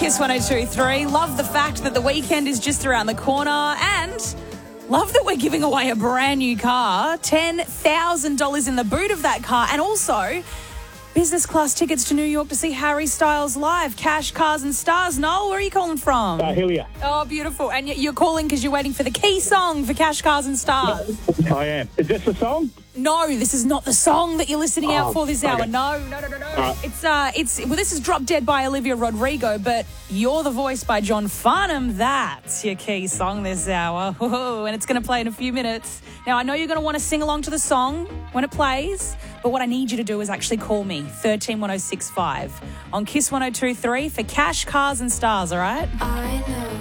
Kiss 102.3. Love the fact that the weekend is just around the corner and love that we're giving away a brand new car, $10,000 in the boot of that car, and also business class tickets to New York to see Harry Styles live. Cash, cars and stars. Noel, where are you calling from? Hillier. Oh, beautiful. And you're calling because you're waiting for the key song for Cash, Cars and Stars. I am. Is this the song? No, this is not the song that you're listening out for this hour. Okay. No. This is Drop Dead by Olivia Rodrigo, but You're the Voice by John Farnham. That's your key song this hour. And it's going to play in a few minutes. Now, I know you're going to want to sing along to the song when it plays, but what I need you to do is actually call me, 131065, on Kiss 102.3 for Cash, Cars and Stars, all right? I know.